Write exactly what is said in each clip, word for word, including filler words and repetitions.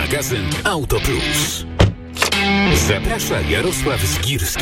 Magazyn Auto Plus. Zaprasza Jarosław Zgirski.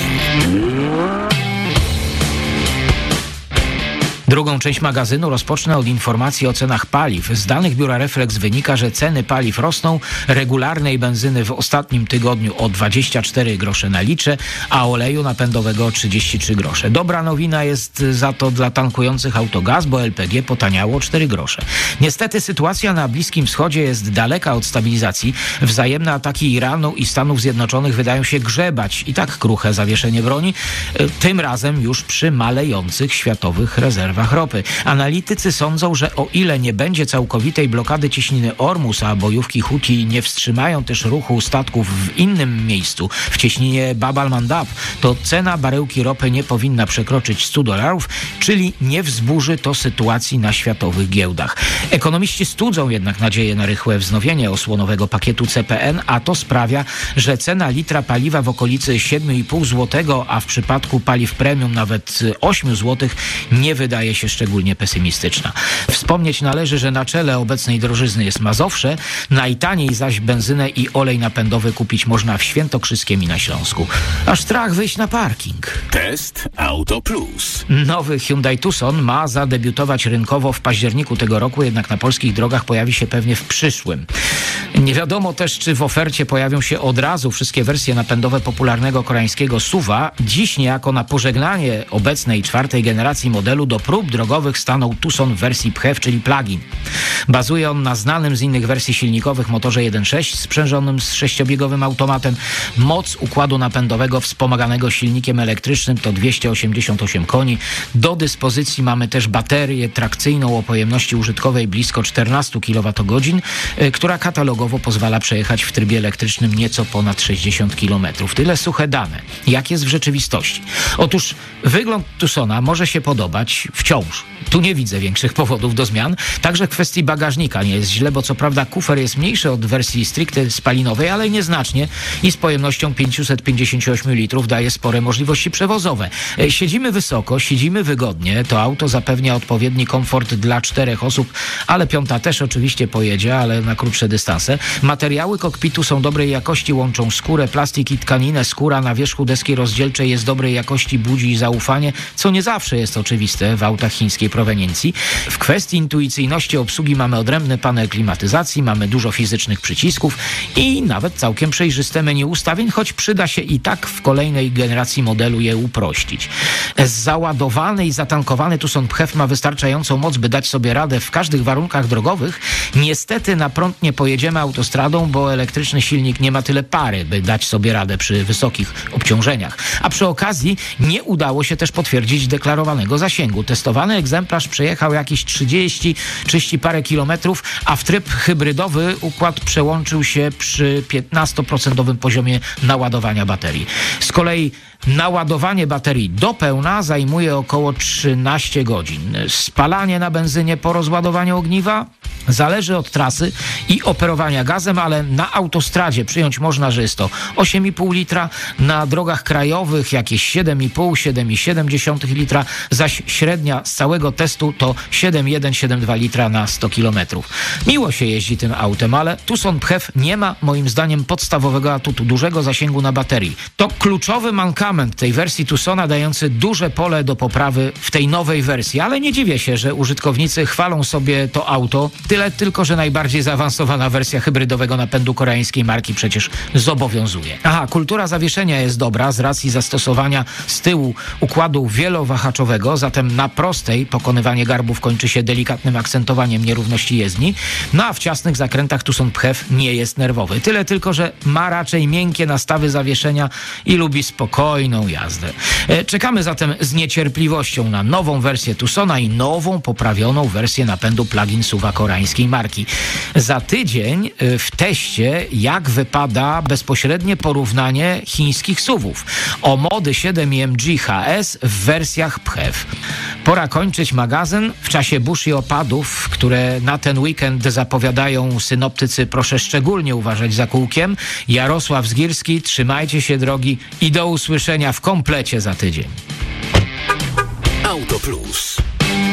Drugą część magazynu rozpocznę od informacji o cenach paliw. Z danych biura Reflex wynika, że ceny paliw rosną. Regularnej benzyny w ostatnim tygodniu o dwadzieścia cztery grosze na litrze, a oleju napędowego o trzydzieści trzy grosze. Dobra nowina jest za to dla tankujących autogaz, bo L P G potaniało cztery grosze. Niestety sytuacja na Bliskim Wschodzie jest daleka od stabilizacji. Wzajemne ataki Iranu i Stanów Zjednoczonych wydają się grzebać i tak kruche zawieszenie broni, tym razem już przy malejących światowych rezerwach ropy. Analitycy sądzą, że o ile nie będzie całkowitej blokady cieśniny Ormus, a bojówki Huti nie wstrzymają też ruchu statków w innym miejscu, w cieśninie Bab al-Mandab, to cena baryłki ropy nie powinna przekroczyć stu dolarów, czyli nie wzburzy to sytuacji na światowych giełdach. Ekonomiści studzą jednak nadzieję na rychłe wznowienie osłonowego pakietu C P N, a to sprawia, że cena litra paliwa w okolicy siedem i pół złotego, a w przypadku paliw premium nawet osiem złotych nie wydaje się szczególnie pesymistyczna. Wspomnieć należy, że na czele obecnej drożyzny jest Mazowsze, najtaniej zaś benzynę i olej napędowy kupić można w Świętokrzyskiem i na Śląsku. Aż strach wyjść na parking. Test Auto Plus. Nowy Hyundai Tucson ma zadebiutować rynkowo w październiku tego roku, jednak na polskich drogach pojawi się pewnie w przyszłym. Nie wiadomo też, czy w ofercie pojawią się od razu wszystkie wersje napędowe popularnego koreańskiego S U V-a. Dziś niejako na pożegnanie obecnej czwartej generacji modelu do prób drogowych stanął Tucson w wersji P H E V, czyli plug-in. Bazuje on na znanym z innych wersji silnikowych motorze jeden przecinek sześć sprzężonym z sześciobiegowym automatem. Moc układu napędowego wspomaganego silnikiem elektrycznym to dwieście osiemdziesiąt osiem koni. Do dyspozycji mamy też baterię trakcyjną o pojemności użytkowej blisko czternaście kilowatogodzin, która katalogowo pozwala przejechać w trybie elektrycznym nieco ponad sześćdziesiąt kilometrów. Tyle suche dane. Jak jest w rzeczywistości? Otóż wygląd Tucsona może się podobać wciąż. Tu nie widzę większych powodów do zmian. Także w kwestii bagażnika nie jest źle, bo co prawda kufer jest mniejszy od wersji stricte spalinowej, ale nieznacznie i z pojemnością pięćset pięćdziesiąt osiem litrów daje spore możliwości przewozowe. Siedzimy wysoko, siedzimy wygodnie. To auto zapewnia odpowiedni komfort dla czterech osób, ale piąta też oczywiście pojedzie, ale na krótsze dystanse. Materiały kokpitu są dobrej jakości, łączą skórę, plastik i tkaninę. Skóra na wierzchu deski rozdzielczej jest dobrej jakości, budzi zaufanie, co nie zawsze jest oczywiste w autach chińskiej proweniencji. W kwestii intuicyjności obsługi mamy odrębny panel klimatyzacji, mamy dużo fizycznych przycisków i nawet całkiem przejrzyste menu ustawień, choć przyda się i tak w kolejnej generacji modelu je uprościć. Załadowany i zatankowany Tucson P H E V ma wystarczającą moc, by dać sobie radę w każdych warunkach drogowych. Niestety na prąd nie pojedziemy autostradą, bo elektryczny silnik nie ma tyle pary, by dać sobie radę przy wysokich obciążeniach. A przy okazji nie udało się też potwierdzić deklarowanego zasięgu. Testowany egzemplarz przejechał jakieś trzydzieści, trzydzieści parę kilometrów, a w tryb hybrydowy układ przełączył się przy piętnastoprocentowym poziomie naładowania baterii. Z kolei naładowanie baterii do pełna zajmuje około trzynaście godzin. Spalanie na benzynie po rozładowaniu ogniwa zależy od trasy i operowania gazem, ale na autostradzie przyjąć można, że jest to osiem i pół litra, na drogach krajowych jakieś siedem i pół, siedem i siedem litra, zaś średnia z całego testu to siedem i jeden, siedem i dwa litra na sto kilometrów. Miło się jeździ tym autem, ale Tucson P H E V nie ma moim zdaniem podstawowego atutu, dużego zasięgu na baterii. To kluczowy mankament tej wersji Tucsona, dający duże pole do poprawy w tej nowej wersji, ale nie dziwię się, że użytkownicy chwalą sobie to auto. Tyle tylko, że najbardziej zaawansowana wersja hybrydowego napędu koreańskiej marki przecież zobowiązuje. Aha, kultura zawieszenia jest dobra z racji zastosowania z tyłu układu wielowahaczowego, zatem na prostej pokonywanie garbów kończy się delikatnym akcentowaniem nierówności jezdni, no a w ciasnych zakrętach Tucson P H E V nie jest nerwowy. Tyle tylko, że ma raczej miękkie nastawy zawieszenia i lubi spokojną jazdę. Czekamy zatem z niecierpliwością na nową wersję Tucsona i nową, poprawioną wersję napędu plug-in S U V-a koreańskiej marki. Za tydzień w teście, jak wypada bezpośrednie porównanie chińskich S U V-ów. O mody siedem i M G H S w wersjach P H E V. Pora kończyć magazyn. W czasie burz i opadów, które na ten weekend zapowiadają synoptycy, proszę szczególnie uważać za kółkiem. Jarosław Zgirski, trzymajcie się drogi i do usłyszenia w komplecie za tydzień. Auto Plus.